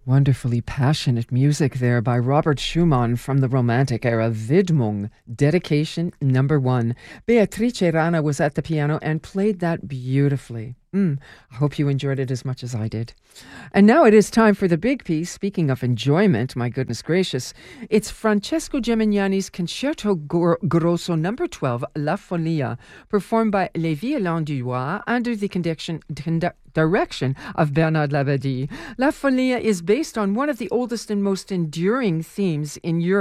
Wonderfully passionate music there by Robert Schumann from the Romantic era, Widmung, Dedication Number 1. Beatrice Rana was at the piano and played that beautifully. I hope you enjoyed it as much as I did. And now it is time for the big piece. Speaking of enjoyment, my goodness gracious, it's Francesco Gemignani's Concerto Grosso Number 12, La Follia, performed by Les Violons du Roi under the direction of Bernard Labadie. La Follia is based on one of the oldest and most enduring themes in Europe.